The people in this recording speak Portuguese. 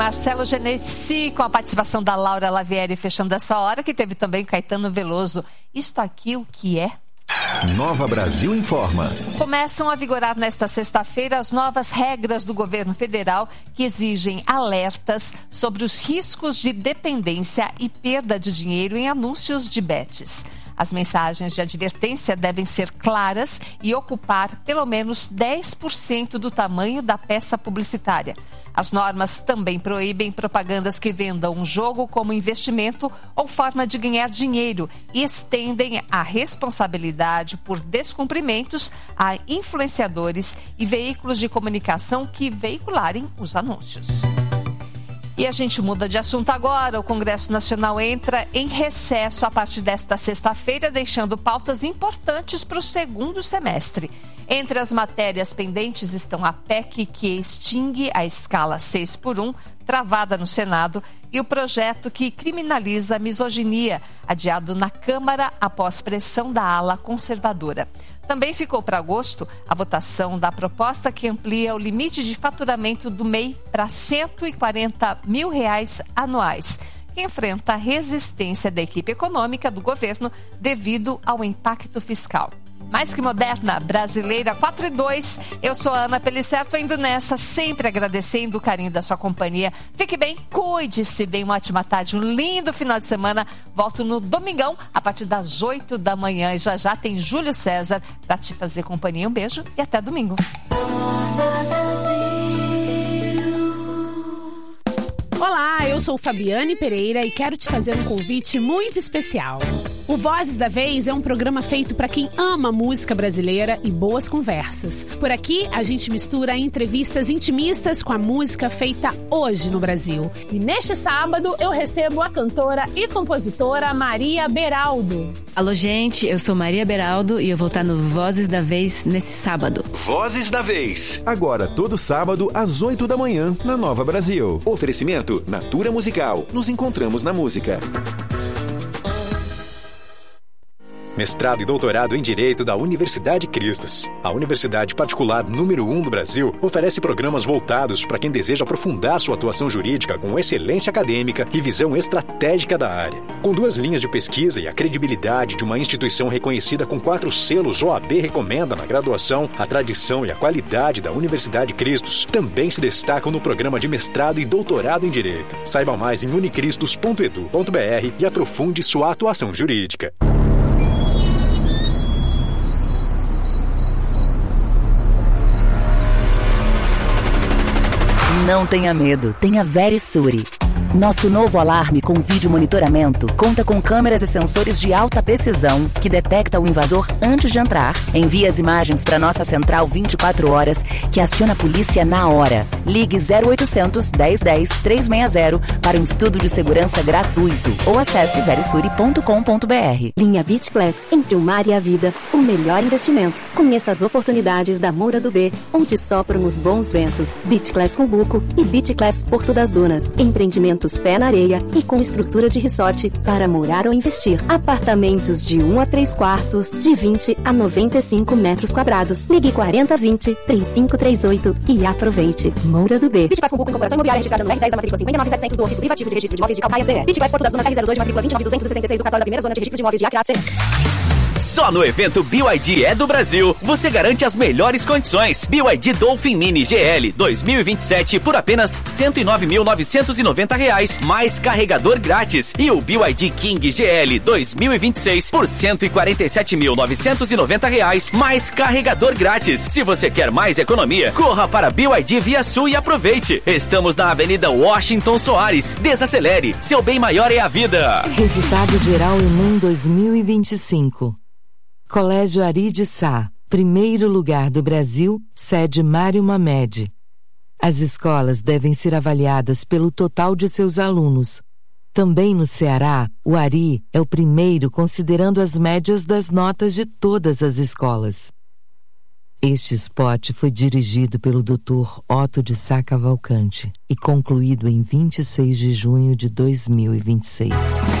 Marcelo Genesi, com a participação da Laura Lavieri, fechando essa hora, que teve também Caetano Veloso. Isto aqui o que é? Nova Brasil Informa. Começam a vigorar nesta sexta-feira as novas regras do governo federal que exigem alertas sobre os riscos de dependência e perda de dinheiro em anúncios de bets. As mensagens de advertência devem ser claras e ocupar pelo menos 10% do tamanho da peça publicitária. As normas também proíbem propagandas que vendam um jogo como investimento ou forma de ganhar dinheiro e estendem a responsabilidade por descumprimentos a influenciadores e veículos de comunicação que veicularem os anúncios. E a gente muda de assunto agora. O Congresso Nacional entra em recesso a partir desta sexta-feira, deixando pautas importantes para o segundo semestre. Entre as matérias pendentes estão a PEC que extingue a escala 6x1, travada no Senado, e o projeto que criminaliza a misoginia, adiado na Câmara após pressão da ala conservadora. Também ficou para agosto a votação da proposta que amplia o limite de faturamento do MEI para R$140 mil anuais, que enfrenta a resistência da equipe econômica do governo devido ao impacto fiscal. Mais que moderna, brasileira 4-2. Eu sou a Ana Pelicerto, indo nessa, sempre agradecendo o carinho da sua companhia. Fique bem, cuide-se bem, uma ótima tarde, um lindo final de semana. Volto no domingão, a partir das 8 da manhã. E já tem Júlio César para te fazer companhia. Um beijo e até domingo. Olá, eu sou Fabiane Pereira e quero te fazer um convite muito especial. O Vozes da Vez é um programa feito para quem ama música brasileira e boas conversas. Por aqui, a gente mistura entrevistas intimistas com a música feita hoje no Brasil. E neste sábado, eu recebo a cantora e compositora Maria Beraldo. Alô, gente, eu sou Maria Beraldo e eu vou estar no Vozes da Vez nesse sábado. Vozes da Vez. Agora, todo sábado, às 8 da manhã, na Nova Brasil. Oferecimento Natura Musical. Nos encontramos na música. Mestrado e doutorado em Direito da Universidade Cristos. A universidade particular número 1 do Brasil oferece programas voltados para quem deseja aprofundar sua atuação jurídica com excelência acadêmica e visão estratégica da área. Com 2 linhas de pesquisa e a credibilidade de uma instituição reconhecida com 4 selos OAB recomenda na graduação, a tradição e a qualidade da Universidade Cristos também se destacam no programa de mestrado e doutorado em Direito. Saiba mais em unicristos.edu.br e aprofunde sua atuação jurídica. Não tenha medo, tenha Verisure. Nosso novo alarme com vídeo monitoramento conta com câmeras e sensores de alta precisão que detecta o invasor antes de entrar, envia as imagens para nossa central 24 horas que aciona a polícia na hora. Ligue 0800 1010 360 para um estudo de segurança gratuito ou acesse verisure.com.br. Linha Beach Class, entre o mar e a vida, o melhor investimento. Conheça as oportunidades da Moura do B, onde sopram os bons ventos. Beach Class Cumbuco e Beach Class Porto das Dunas. Empreendimentos pé na areia e com estrutura de resort para morar ou investir. Apartamentos de 1 a 3 quartos, de 20 a 95 metros quadrados. Ligue 4020 3538 e aproveite. Moura do B. Beach Class Cumbuco, incorporação imobiliária registrada no R10 da matrícula 59700 do ofício privativo de registro de imóveis de Calcaia CE. Beach Class Porto das Dunas R02 de matrícula 29266 do cartório da primeira zona de registro de imóveis de Acre CE. Só no evento BYD é do Brasil, você garante as melhores condições. BYD Dolphin Mini GL 2027 por apenas R$109.990, mais carregador grátis. E o BYD King GL 2026 por R$147.990, mais carregador grátis. Se você quer mais economia, corra para BYD Via Sul e aproveite. Estamos na Avenida Washington Soares. Desacelere, seu bem maior é a vida. Resultado geral Enem 2025. Colégio Ari de Sá, primeiro lugar do Brasil, sede Mário Mamed. As escolas devem ser avaliadas pelo total de seus alunos. Também no Ceará, o Ari é o primeiro considerando as médias das notas de todas as escolas. Este spot foi dirigido pelo Dr. Otto de Sá Cavalcante e concluído em 26 de junho de 2026.